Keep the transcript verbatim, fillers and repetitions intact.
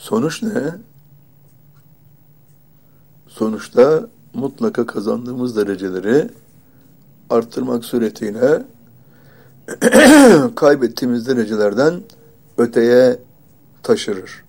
Sonuç ne? Sonuçta mutlaka kazandığımız dereceleri arttırmak suretiyle kaybettiğimiz derecelerden öteye taşırır.